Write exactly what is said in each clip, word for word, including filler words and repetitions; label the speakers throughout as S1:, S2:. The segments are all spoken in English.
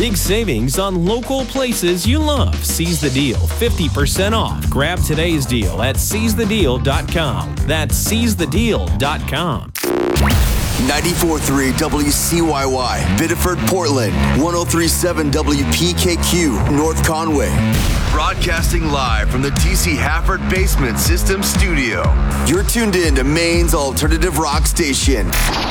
S1: Big savings on local places you love. Seize the deal, fifty percent off. Grab today's deal at seize the deal dot com. That's seize the deal dot com.
S2: ninety-four point three W C Y Y, Biddeford, Portland. one oh three point seven W P K Q, North Conway. Broadcasting live from the T C Hafford Basement System Studio. You're tuned in to Maine's alternative rock station.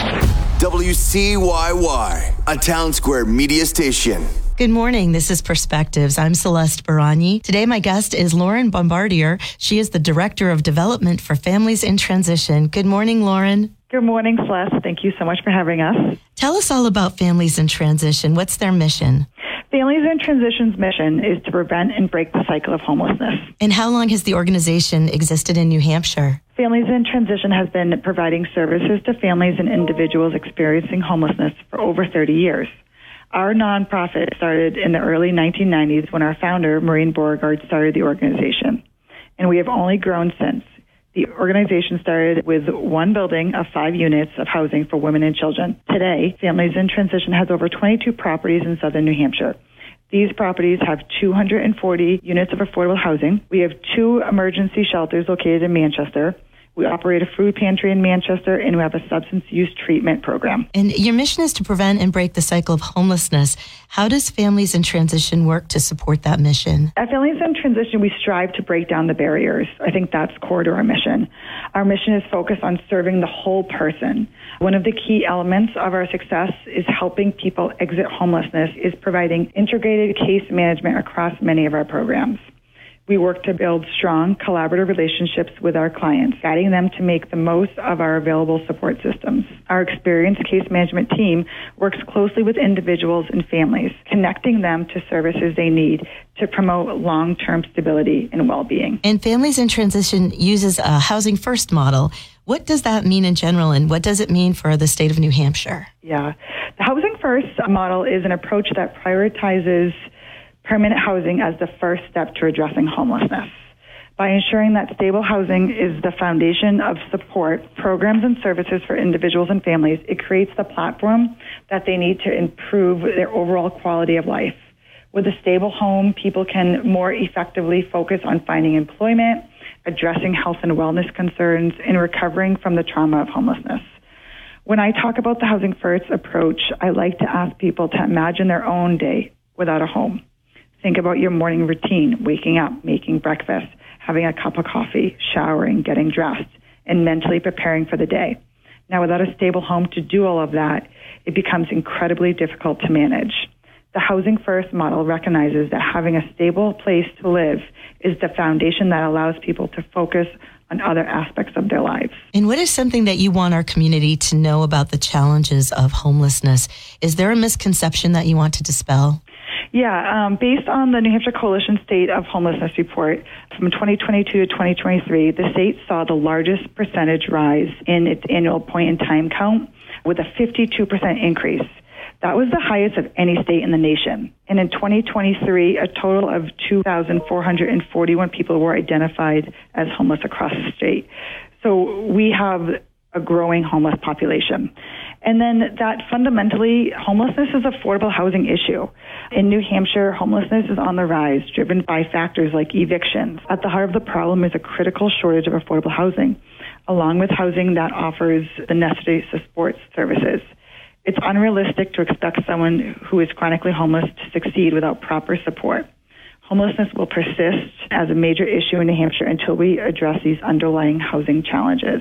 S2: W C Y Y, a Town Square media station.
S3: Good morning. This is Perspectives. I'm Celeste Baragni. Today, my guest is Lauren Bombardier. She is the Director of Development for Families in Transition. Good morning, Lauren.
S4: Good morning, Celeste. Thank you so much for having us.
S3: Tell us all about Families in Transition. What's their mission?
S4: Families in Transition's mission is to prevent and break the cycle of homelessness.
S3: And how long has the organization existed in New Hampshire?
S4: Families in Transition has been providing services to families and individuals experiencing homelessness for over thirty years. Our nonprofit started in the early nineteen nineties when our founder, Maureen Beauregard, started the organization. And we have only grown since. The organization started with one building of five units of housing for women and children. Today, Families in Transition has over twenty-two properties in southern New Hampshire. These properties have two hundred forty units of affordable housing. We have two emergency shelters located in Manchester. We operate a food pantry in Manchester, and we have a substance use treatment program.
S3: And your mission is to prevent and break the cycle of homelessness. How does Families in Transition work to support that mission?
S4: At Families in Transition, we strive to break down the barriers. I think that's core to our mission. Our mission is focused on serving the whole person. One of the key elements of our success is helping people exit homelessness, is providing integrated case management across many of our programs. We work to build strong collaborative relationships with our clients, guiding them to make the most of our available support systems. Our experienced case management team works closely with individuals and families, connecting them to services they need to promote long-term stability and well-being.
S3: And Families in Transition uses a housing first model. What does that mean in general, and what does it mean for the state of New Hampshire?
S4: Yeah, the housing first model is an approach that prioritizes permanent housing as the first step to addressing homelessness. By ensuring that stable housing is the foundation of support, programs, and services for individuals and families, it creates the platform that they need to improve their overall quality of life. With a stable home, people can more effectively focus on finding employment, addressing health and wellness concerns, and recovering from the trauma of homelessness. When I talk about the Housing First approach, I like to ask people to imagine their own day without a home. Think about your morning routine, waking up, making breakfast, having a cup of coffee, showering, getting dressed, and mentally preparing for the day. Now, without a stable home to do all of that, it becomes incredibly difficult to manage. The Housing First model recognizes that having a stable place to live is the foundation that allows people to focus on other aspects of their lives.
S3: And what is something that you want our community to know about the challenges of homelessness? Is there a misconception that you want to dispel?
S4: Yeah, um, based on the New Hampshire Coalition State of Homelessness Report from twenty twenty-two to twenty twenty-three, the state saw the largest percentage rise in its annual point-in-time count with a fifty-two percent increase. That was the highest of any state in the nation. And in twenty twenty-three, a total of two thousand four hundred forty-one people were identified as homeless across the state. So we have a growing homeless population. And then that fundamentally, homelessness is an affordable housing issue. In New Hampshire, homelessness is on the rise, driven by factors like evictions. At the heart of the problem is a critical shortage of affordable housing, along with housing that offers the necessary support services. It's unrealistic to expect someone who is chronically homeless to succeed without proper support. Homelessness will persist as a major issue in New Hampshire until we address these underlying housing challenges.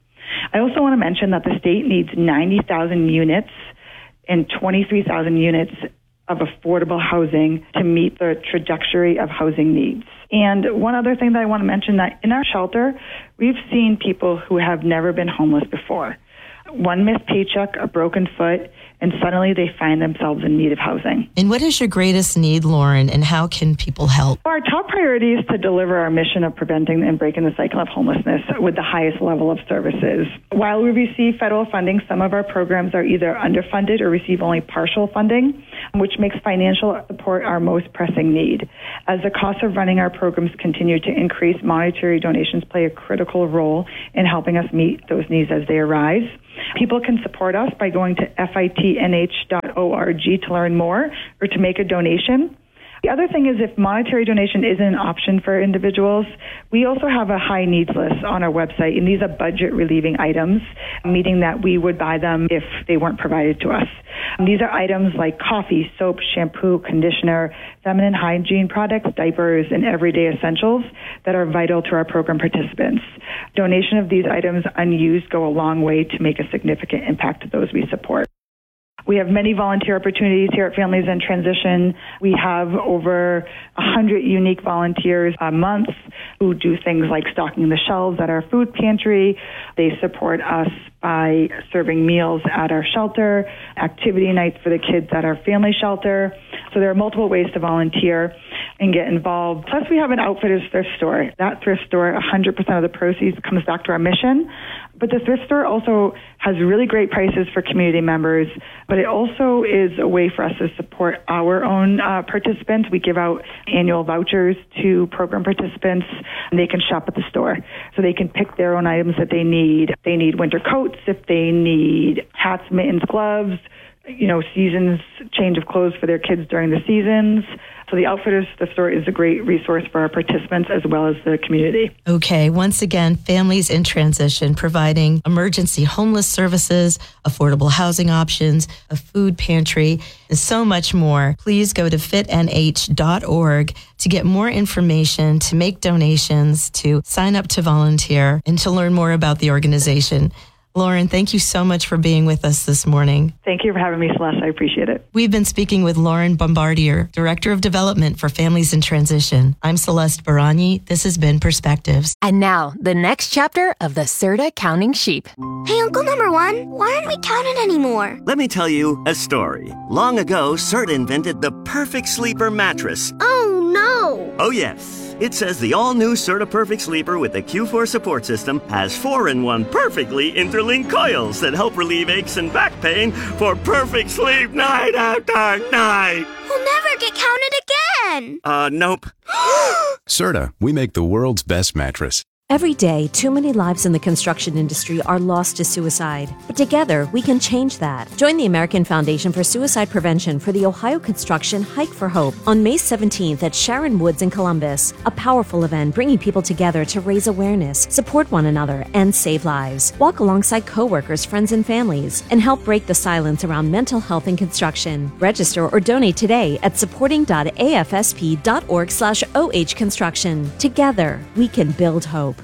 S4: I also want to mention that the state needs ninety thousand units and twenty-three thousand units of affordable housing to meet the trajectory of housing needs. And one other thing that I want to mention, that in our shelter, we've seen people who have never been homeless before. One missed paycheck, a broken foot, and suddenly they find themselves in need of housing.
S3: And what is your greatest need, Lauren, and how can people help?
S4: Our top priority is to deliver our mission of preventing and breaking the cycle of homelessness with the highest level of services. While we receive federal funding, some of our programs are either underfunded or receive only partial funding. which makes financial support our most pressing need. As the cost of running our programs continue to increase, monetary donations play a critical role in helping us meet those needs as they arise. People can support us by going to F I T N H dot org to learn more or to make a donation. The other thing is if monetary donation isn't an option for individuals, we also have a high needs list on our website, and these are budget relieving items, meaning that we would buy them if they weren't provided to us. And these are items like coffee, soap, shampoo, conditioner, feminine hygiene products, diapers, and everyday essentials that are vital to our program participants. Donation of these items unused go a long way to make a significant impact to those we support. We have many volunteer opportunities here at Families in Transition. We have over one hundred unique volunteers a month who do things like stocking the shelves at our food pantry. They support us by serving meals at our shelter, activity nights for the kids at our family shelter. So there are multiple ways to volunteer and get involved. Plus, we have an Outfitters thrift store. That thrift store, one hundred percent of the proceeds comes back to our mission. But the thrift store also has really great prices for community members, but it also is a way for us to support our own uh, participants. We give out annual vouchers to program participants, and they can shop at the store. So they can pick their own items that they need. If they need winter coats, if they need hats, mittens, gloves, you know, seasons, change of clothes for their kids during the seasons. So the Outfitters thrift store is a great resource for our participants as well as the community.
S3: Okay, once again, Families in Transition, providing emergency homeless services, affordable housing options, a food pantry, and so much more. Please go to fit N H dot org to get more information, to make donations, to sign up to volunteer, and to learn more about the organization. Lauren, thank you so much for being with us this morning.
S4: Thank you for having me, Celeste. I appreciate it.
S3: We've been speaking with Lauren Bombardier, Director of Development for Families in Transition. I'm Celeste Baragni. This has been Perspectives.
S5: And now, the next chapter of the Serta Counting Sheep.
S6: Hey, Uncle Number One, why aren't we counting anymore?
S7: Let me tell you a story. Long ago, Serta invented the perfect sleeper mattress.
S6: Oh, no.
S7: Oh, yes. It says the all-new Serta Perfect Sleeper with the Q four support system has four in one perfectly interlinked coils that help relieve aches and back pain for perfect sleep night after night.
S6: We'll never get counted again.
S7: Uh, nope.
S8: Serta, we make the world's best mattress.
S9: Every day, too many lives in the construction industry are lost to suicide. But together, we can change that. Join the American Foundation for Suicide Prevention for the Ohio Construction Hike for Hope on May seventeenth at Sharon Woods in Columbus. A powerful event bringing people together to raise awareness, support one another, and save lives. Walk alongside coworkers, friends, and families, and help break the silence around mental health in construction. Register or donate today at supporting dot A F S P dot org slash O H construction. Together, we can build hope.